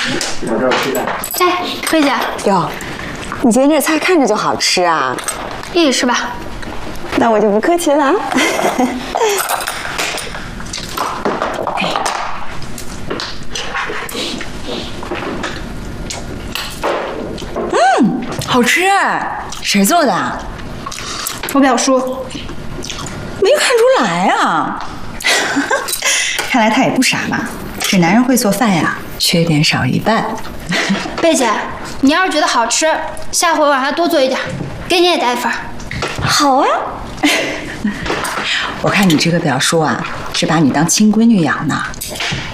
我这有鸡蛋。 哎，慧姐， 哟，你今天这菜看着就好吃啊！ 一起吃吧。 那我就不客气了。 好吃，谁做的？ 我表叔。 没看出来啊。看来他也不傻嘛，这男人会做饭呀，缺点少一半。 贝姐，你要是觉得好吃，下回我让他多做一点，给你也带一份。 好啊。 我看你这个表叔啊，是把你当亲闺女养呢。